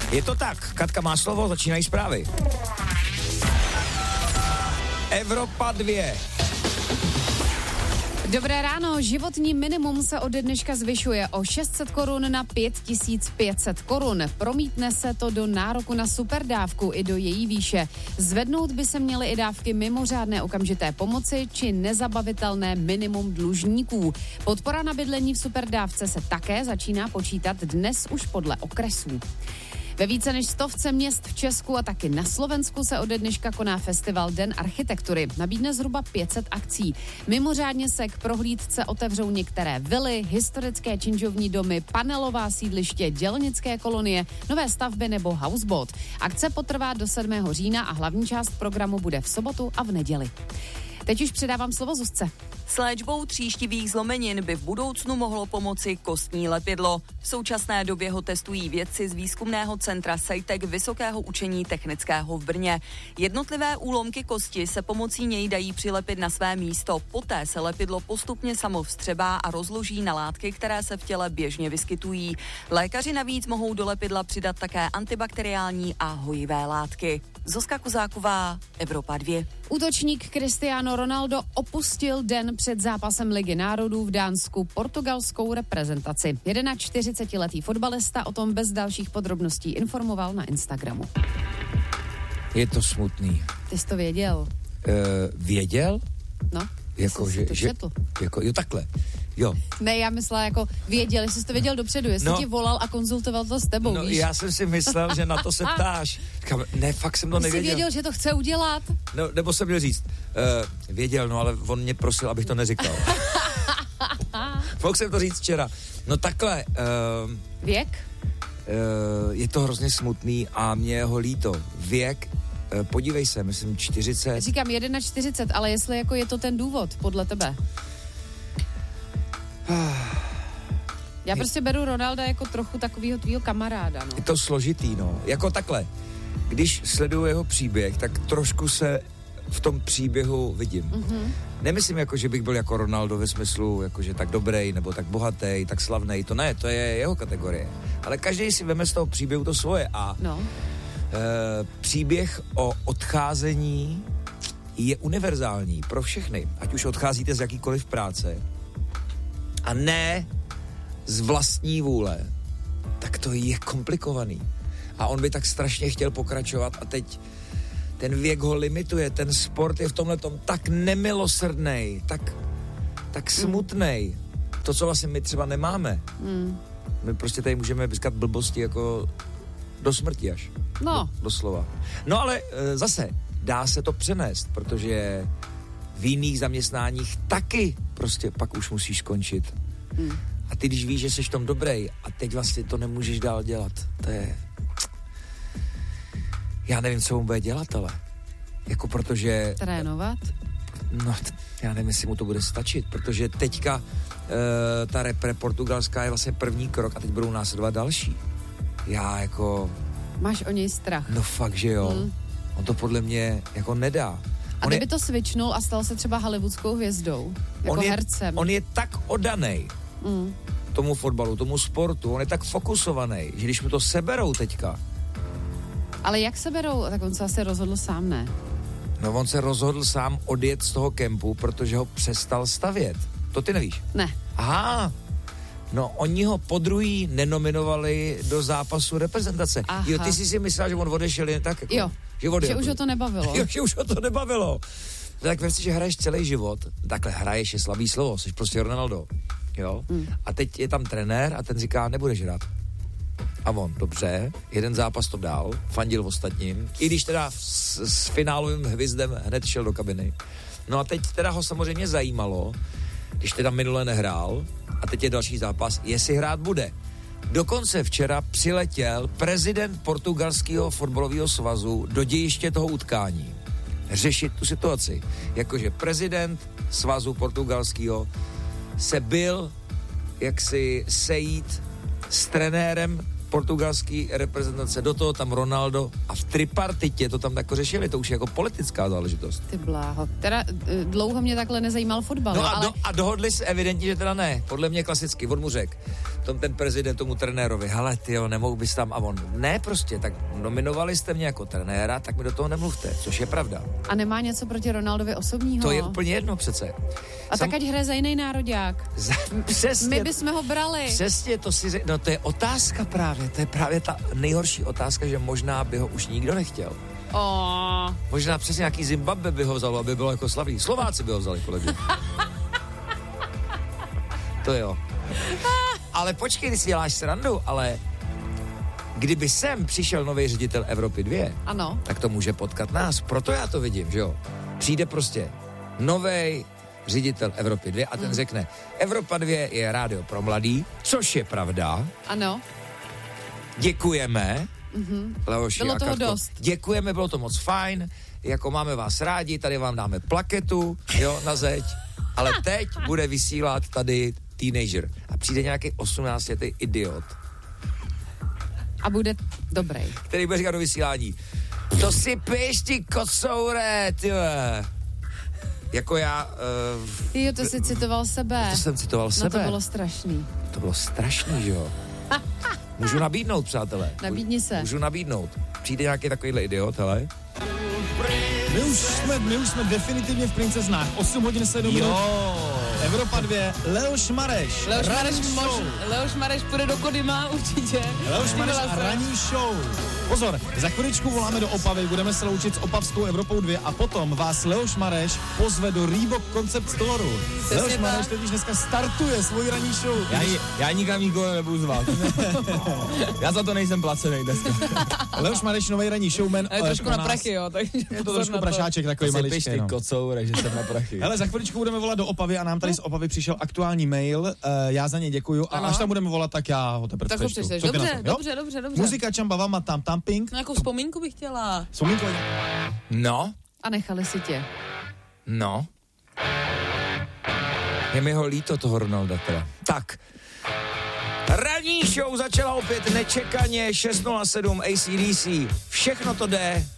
Je to tak, Katka má slovo, začínají zprávy. Evropa 2. Dobré ráno, životní minimum se ode dneška zvyšuje o 600 korun na 5500 korun. Promítne se to do nároku na superdávku i do její výše. Zvednout by se měly i dávky mimořádné okamžité pomoci či nezabavitelné minimum dlužníků. Podpora na bydlení v superdávce se také začíná počítat dnes už podle okresů. Ve více než 100 měst v Česku a taky na Slovensku se ode dneška koná festival Den architektury. Nabídne zhruba 500 akcí. Mimořádně se k prohlídce otevřou některé vily, historické činžovní domy, panelová sídliště, dělnické kolonie, nové stavby nebo houseboat. Akce potrvá do 7. října a hlavní část programu bude v sobotu a v neděli. Teď už předávám slovo Zuzce. S léčbou tříštivých zlomenin by v budoucnu mohlo pomoci kostní lepidlo. V současné době ho testují vědci z výzkumného centra SEITEC Vysokého učení technického v Brně. Jednotlivé úlomky kosti se pomocí něj dají přilepit na své místo. Poté se lepidlo postupně samo vstřebá a rozloží na látky, které se v těle běžně vyskytují. Lékaři navíc mohou do lepidla přidat také antibakteriální a hojivé látky. Zuzka Kozáková, Evropa 2. Útočník Cristiano Ronaldo opustil den před zápasem Ligy národů v Dánsku portugalskou reprezentaci. 41letý fotbalista o tom bez dalších podrobností informoval na Instagramu. Je to smutný. Ty jsi to věděl? Věděl? No, jako, jsi to četl. Jako, jo, takhle. Jo. Ne, já myslela jako věděl, jestli jsi to věděl dopředu, jestli ti volal a konzultoval to s tebou, víš? Já jsem si myslel, že na to se ptáš. Říkám, ne, fakt jsem to nevěděl. Jsi věděl, že to chce udělat? No, nebo jsem měl říct, věděl, no ale on mě prosil, abych to neříkal. Mohl jsem to říct včera. No takhle. Věk? Je to hrozně smutný a mě je ho líto. Věk, podívej se, myslím 40. Říkám 41, ale jestli jako je to ten důvod, podle tebe? Já prostě beru Ronalda jako trochu takovýho tvýho kamaráda, no. Je to složitý, no. Jako takhle. Když sleduju jeho příběh, tak trošku se v tom příběhu vidím. Mm-hmm. Nemyslím jako, že bych byl jako Ronaldo ve smyslu, jako že tak dobrý, nebo tak bohatý, tak slavný. To ne, to je jeho kategorie. Ale každý si veme z toho příběhu to svoje a příběh o odcházení je univerzální pro všechny. Ať už odcházíte z jakýkoliv práce a ne z vlastní vůle, tak to je komplikovaný. A on by tak strašně chtěl pokračovat a teď ten věk ho limituje, ten sport je v tomhletom tak nemilosrdnej, tak smutnej. To, co vlastně my třeba nemáme. My prostě tady můžeme vyskat blbosti jako do smrti až. No. Doslova. No ale zase dá se to přenést, protože v jiných zaměstnáních taky prostě pak už musíš skončit. A ty, když víš, že jsi v tom dobrý a teď vlastně to nemůžeš dál dělat, to je... Já nevím, co mu bude dělat, ale jako protože... Trénovat? No, já nevím, jestli mu to bude stačit, protože teďka ta repre portugalská je vlastně první krok a teď budou následovat další. Já jako... Máš o něj strach? No fakt, že jo. On to podle mě jako nedá. A kdyby to switchnul a stal se třeba hollywoodskou hvězdou, jako hercem? On je tak oddanej tomu fotbalu, tomu sportu, on je tak fokusovaný, že když mu to seberou teďka... Ale jak seberou? Tak on se asi rozhodl sám, ne? No on se rozhodl sám odjet z toho kempu, protože ho přestal stavět. To ty nevíš? Ne. Aha. No oni ho podruhý nenominovali do zápasu reprezentace. Aha. Jo, ty jsi si myslela, že on odešel jen tak? Jako, jo, že už ho to nebavilo. Jo, že už ho to nebavilo. Tak vem si, že hraješ celý život, takhle hraješ je slabý slovo, jsi prostě Ronaldo. Jo? A teď je tam trenér a ten říká, nebudeš hrát. A on, dobře, jeden zápas to dal, fandil ostatním, i když teda s finálovým hvězdem hned šel do kabiny. No a teď teda ho samozřejmě zajímalo, když teda minule nehrál, a teď je další zápas, jestli hrát bude. Dokonce včera přiletěl prezident portugalského fotbalového svazu do dějiště toho utkání. Řešit tu situaci. Jakože prezident svazu portugalského se byl jaksi sejít s trenérem portugalský reprezentace, do toho tam Ronaldo a v tripartitě to tam jako řešili, to už je jako politická záležitost. Ty bláho. Teda dlouho mě takhle nezajímal fotbal. No ale... a dohodli se evidentně, že teda ne. Podle mě klasicky, on mu řekl, ten prezident tomu trenérovi, hele tyjo, nemohl bys tam, a on, ne prostě, tak nominovali jste mě jako trenéra, tak mi do toho nemluvte, což je pravda. A nemá něco proti Ronaldovi osobního? To je úplně jedno přece. A tak ať hraje za jiný nároďák. Přesně. My bychom ho brali. Přesně, no to je otázka právě, to je právě ta nejhorší otázka, že možná by ho už nikdo nechtěl. Možná přesně nějaký Zimbabwe by ho vzalo, aby bylo jako slavný. Slováci by ho vzali, kolegy. To jo. Ale počkej, když si děláš srandu, ale kdyby sem přišel nový ředitel Evropy 2, ano, tak to může potkat nás. Proto já to vidím, že jo. Přijde prostě novej ředitel Evropy 2 a ten řekne, Evropa 2 je rádio pro mladý, což je pravda. Ano. Děkujeme. Leoši, bylo toho dost. Děkujeme, bylo to moc fajn, jako máme vás rádi, tady vám dáme plaketu, jo, na zeď, ale teď bude vysílat tady teenager a přijde nějaký 18letý idiot. A bude dobrý. Který bude říkat do vysílání, to si piješ, ty kocoure, tyhle. Jako já... Jo, to jsi citoval sebe. To jsem citoval sebe. No to bylo strašný. To bylo strašný, že jo. Můžu nabídnout, přátelé. Nabídni se. Můžu nabídnout. Přijde nějaký takovýhle idiot, hele. My už jsme definitivně v Princeznách. 8 hodin 7 minut. Evropa 2, Leoš Mareš. Leoš Mareš půjde do Kodyma určitě. Leoš Mareš a ranní show. Pozor, za chviličku voláme do Opavy, budeme se loučit s opavskou Evropou 2 a potom vás Leoš Mareš pozve do Reebok Concept Storu. Leoš Mareš teď dneska startuje svůj ranní show. Já nikam nikoho nebudu zvát. Já za to nejsem placený dneska. Leoš Mareš, nový ranní showman. Je trošku na prachy, jo. Je to trošku prašáček, takový maličký. No. Kocoure, že jsem na prachy. Hele, za chviličku budeme volat do Opavy a nám tady z Opavy přišel aktuální mail. Já za ně děkuju a až tam budeme volat, tak já ho teprve tak přečtu. Dobře. Muzika Čamba má tam Tamping. No jako vzpomínku bych chtěla. Vzpomínku? No. A nechali si tě. No. Je mi ho líto toho Ronalda teda. Tak. Ranní show začala opět nečekaně, 6:07 AC/DC. Všechno to jde,